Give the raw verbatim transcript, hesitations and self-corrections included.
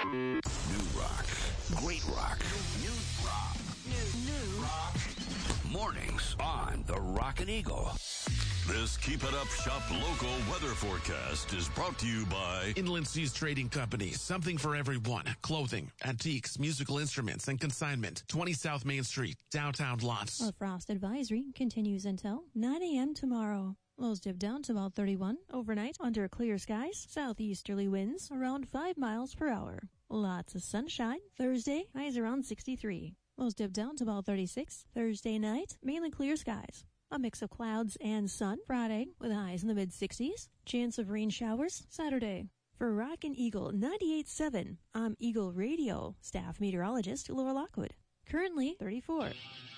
New rock. Great rock. New rock. New, new rock. Mornings on the Rockin' Eagle. This Keep It Up Shop local weather forecast is brought to you by Inland Seas Trading Company. Something for everyone. Clothing, antiques, musical instruments, and consignment. twenty South Main Street, downtown Lots. A frost advisory continues until nine a.m. tomorrow. Lows dip down to about thirty-one. Overnight, under clear skies, southeasterly winds around five miles per hour. Lots of sunshine. Thursday, highs around sixty-three. Lows dip down to about thirty-six. Thursday night, mainly clear skies. A mix of clouds and sun. Friday, with highs in the mid-sixties. Chance of rain showers. Saturday. For Rockin' Eagle ninety-eight point seven, I'm Eagle Radio staff meteorologist Laura Lockwood. Currently thirty-four.